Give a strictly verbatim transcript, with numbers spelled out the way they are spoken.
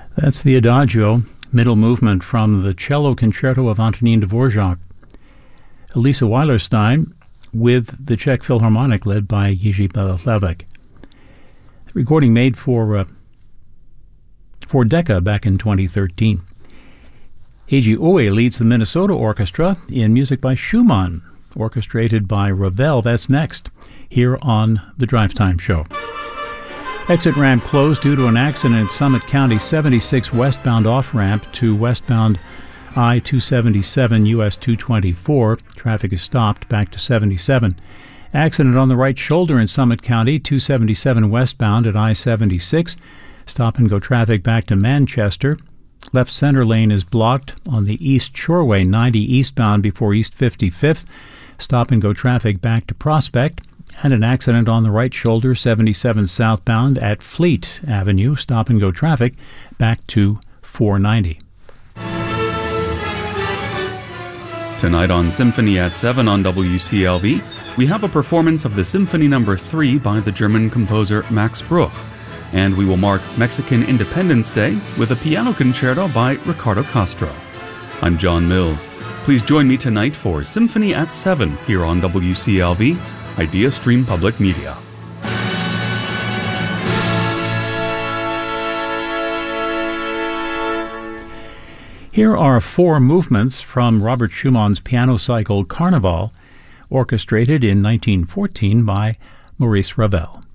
That's the Adagio, middle movement from the Cello Concerto of Antonin Dvorak. Elisa Weilerstein with the Czech Philharmonic led by Jiří Bělohlávek. The recording made for uh, for Decca back in twenty thirteen. Eiji Oe leads the Minnesota Orchestra in music by Schumann, orchestrated by Ravel. That's next, here on the Drive Time Show. Exit ramp closed due to an accident in Summit County. seventy-six westbound off-ramp to westbound I two seventy-seven U S two twenty-four. Traffic is stopped back to seventy-seven. Accident on the right shoulder in Summit County, two seventy-seven westbound at I seventy-six. Stop-and-go traffic back to Manchester. Left center lane is blocked on the East Shoreway, ninety eastbound before East fifty-fifth. Stop-and-go traffic back to Prospect. And an accident on the right shoulder, seventy-seven southbound at Fleet Avenue. Stop-and-go traffic back to four ninety. Tonight on Symphony at seven on W C L V, we have a performance of the Symphony Number three by the German composer Max Bruch. And we will mark Mexican Independence Day with a piano concerto by Ricardo Castro. I'm John Mills. Please join me tonight for Symphony at seven here on W C L V, Idea Stream Public Media. Here are four movements from Robert Schumann's piano cycle Carnival, orchestrated in nineteen fourteen by Maurice Ravel.